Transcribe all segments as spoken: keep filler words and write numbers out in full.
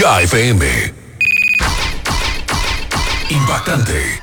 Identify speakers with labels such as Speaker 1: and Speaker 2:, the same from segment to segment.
Speaker 1: Ya F M. Impactante.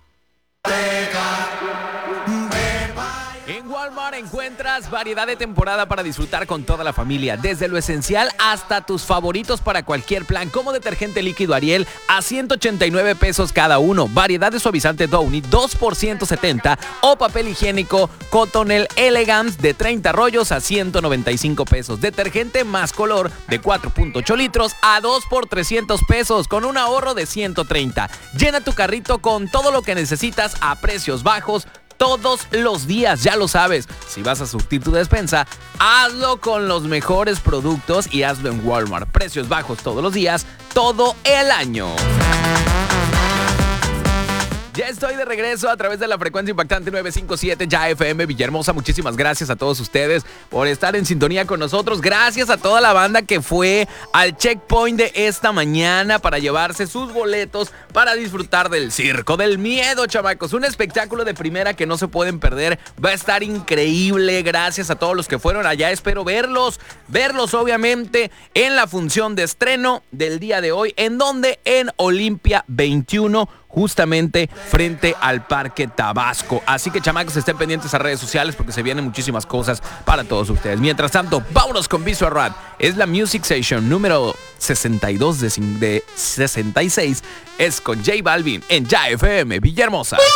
Speaker 2: En Walmart encuentras variedad de temporada para disfrutar con toda la familia, desde lo esencial hasta tus favoritos para cualquier plan, como detergente líquido Ariel a ciento ochenta y nueve pesos cada uno, variedad de suavizante Downy dos por ciento setenta o papel higiénico Cottonelle Elegance de treinta rollos a ciento noventa y cinco pesos, detergente más color de cuatro punto ocho litros a dos por trescientos pesos con un ahorro de ciento treinta. Llena tu carrito con todo lo que necesitas a precios bajos todos los días, ya lo sabes. Si vas a surtir tu despensa, hazlo con los mejores productos y hazlo en Walmart. Precios bajos todos los días, todo el año. Ya estoy de regreso a través de la frecuencia impactante novecientos cincuenta y siete Ya F M Villahermosa. Muchísimas gracias a todos ustedes por estar en sintonía con nosotros. Gracias a toda la banda que fue al checkpoint de esta mañana para llevarse sus boletos para disfrutar del Circo del Miedo, chamacos. Un espectáculo de primera que no se pueden perder. Va a estar increíble. Gracias a todos los que fueron allá. Espero verlos, verlos obviamente en la función de estreno del día de hoy. ¿En donde? En Olimpia veintiuno. Justamente frente al Parque Tabasco. Así que, chamacos, estén pendientes a redes sociales porque se vienen muchísimas cosas para todos ustedes. Mientras tanto, vámonos con Visual Rap. Es la Music Session número sesenta y dos de, de sesenta y seis. Es con J Balvin en Ya F M Villahermosa.